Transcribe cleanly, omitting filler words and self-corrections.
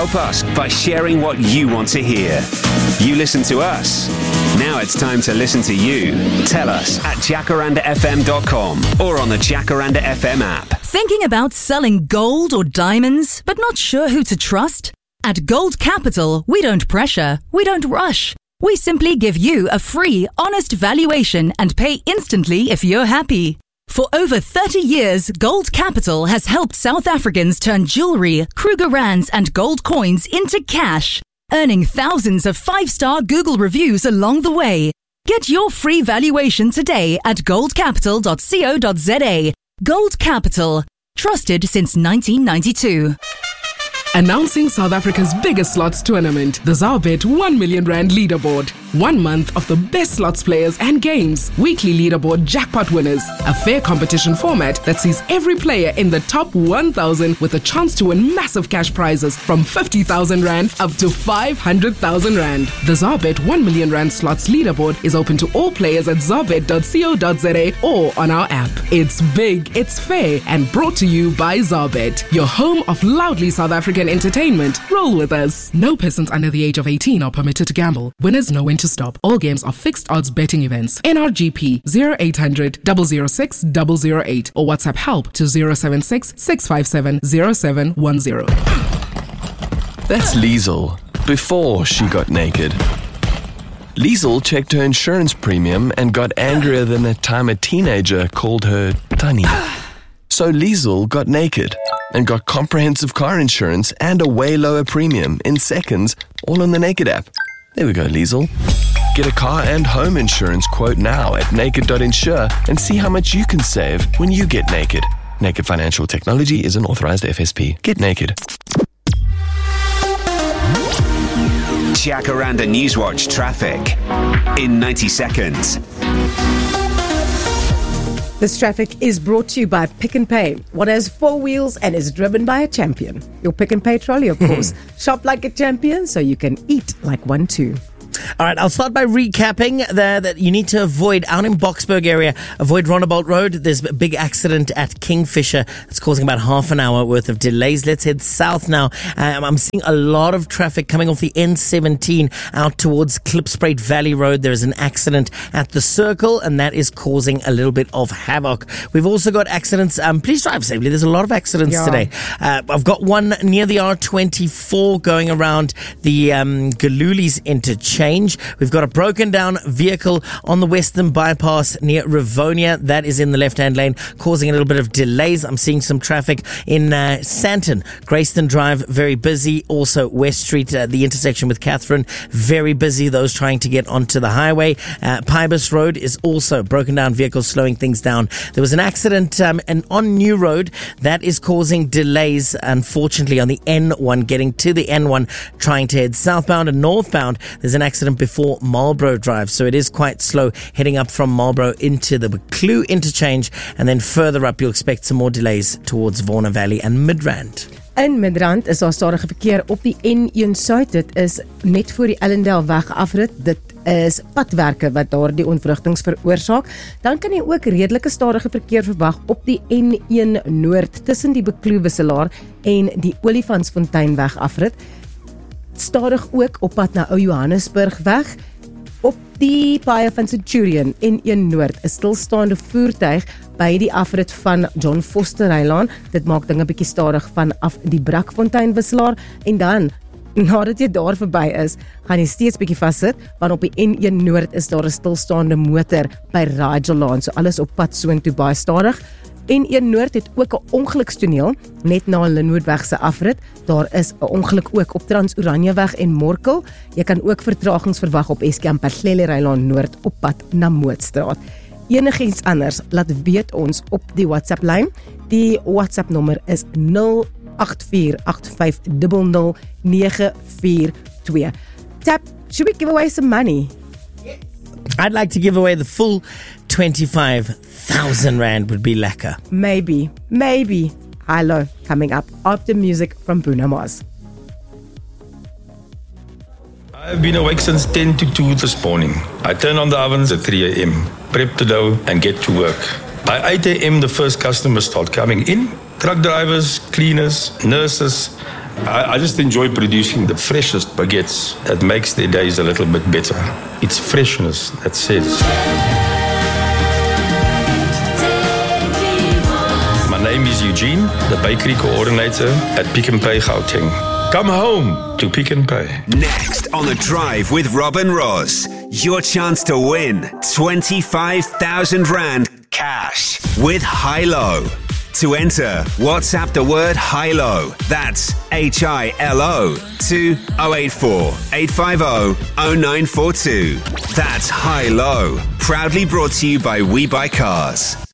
Help us by sharing what you want to hear. You listen to us. Now it's time to listen to you. Tell us at jacarandafm.com or on the Jacaranda FM app. Thinking about selling gold or diamonds, but not sure who to trust? At Gold Capital, we don't pressure, we don't rush. We simply give you a free, honest valuation and pay instantly if you're happy. For over 30 years, Gold Capital has helped South Africans turn jewelry, Kruger Rands and gold coins into cash, earning thousands of 5-star Google reviews along the way. Get your free valuation today at goldcapital.co.za. Gold Capital, trusted since 1992. Announcing South Africa's biggest slots tournament, the ZARBet 1 million rand leaderboard. 1 month of the best slots players and games. Weekly leaderboard jackpot winners. A fair competition format that sees every player in the top 1,000 with a chance to win massive cash prizes from 50,000 rand up to 500,000 rand. The ZARBet 1 million rand slots leaderboard is open to all players at zarbet.co.za or on our app. It's big, it's fair, and brought to you by ZARBet, your home of loudly South African entertainment. Roll with us. No persons under the age of 18 are permitted to gamble. Winners know when to stop. All games are fixed odds betting events. NRGP 0800 006 008 or WhatsApp help to 076 657 0710. That's Liesel, before she got naked. Liesel checked her insurance premium and got angrier than the time a teenager called her Tani. So Liesel got naked and got comprehensive car insurance and a way lower premium in seconds, all on the Naked app. There we go, Liesel. Get a car and home insurance quote now at naked.insure and see how much you can save when you get naked. Naked Financial Technology is an authorized FSP. Get naked. Jacaranda Newswatch traffic in 90 seconds. This traffic is brought to you by Pick n Pay. What has 4 wheels and is driven by a champion? Your Pick n Pay trolley, of course. Shop like a champion so you can eat like one too. All right, I'll start by recapping that you need to avoid out in Boksburg area. Avoid Rondeboult Road. There's a big accident at Kingfisher. It's causing about half an hour worth of delays. Let's head south now. I'm seeing a lot of traffic coming off the N17 out towards Klipspruit Valley Road. There is an accident at the Circle, and that is causing a little bit of havoc. We've also got accidents. Please drive safely. There's a lot of accidents today. I've got one near the R24 going around the Galulis interchange. We've got a broken down vehicle on the Western Bypass near Rivonia. That is in the left-hand lane, causing a little bit of delays. I'm seeing some traffic in Santon. Grayston Drive, very busy. Also, West Street, the intersection with Catherine, very busy. Those trying to get onto the highway. Pybus Road is also broken down vehicles, slowing things down. There was an accident and on New Road that is causing delays, unfortunately, on the N1, getting to the N1, trying to head southbound and northbound. There's an accident before Marlborough Drive, so it is quite slow heading up from Marlborough into the Kloof interchange, and then further up you'll expect some more delays towards Warner Valley and Midrand. In Midrand is daar stadige verkeer op die N1 Suid. Dit is net voor die Ellendale weg afrit. Dit is padwerke wat daar die ontwrigtings veroorsaak. Dan kan jy ook redelike stadige verkeer verwag op die N1 Noord tussen die Bekloof-Wisselaar en die Olifantsfontein weg afrit. Stadig ook op pad na Ou Johannesburg weg. Op die paaie van Centurion N1 Noord, 'n stilstaande voertuig by die afrit van John Foster Heilaan. Dit maak dinge bietjie stadig vanaf die Brakfontein Wisselaar en dan nadat jy daar verby is, gaan jy steeds bietjie vassit, want op die N1 Noord is daar 'n stilstaande motor by Rajalaan, so alles op pad soontoe baie stadig. N1 Noord het ook 'n ongelukstoneel net na Linwoodweg se afrit. Daar is 'n ongeluk ook op Trans-Oranjeweg en Morkel. Jy kan ook vertragings verwag op Eskamperlele-Rylaan Noord op pad na Mootstraat. Enigiets anders, laat weet ons op die WhatsApp lyn. Die WhatsApp nommer is 0848500942. Tap, should we give away some money? I'd like to give away the full 25,000 rand would be lekker. Maybe. Hello, coming up after music from Bruno Mars. I've been awake since 10 to 2 this morning. I turn on the ovens at 3 a.m., prep the dough and get to work. By 8 a.m. the first customers start coming in. Truck drivers, cleaners, nurses, I just enjoy producing the freshest baguettes that makes their days a little bit better. It's freshness that says. My name is Eugene, the bakery coordinator at Pick n Pay Gauteng. Come home to Pick n Pay. Next on The Drive with Rob and Roz, your chance to win 25,000 Rand cash with Hilo. To enter, WhatsApp the word HILO, that's HILO, to 084 850 0942. That's HILO. Proudly brought to you by We Buy Cars.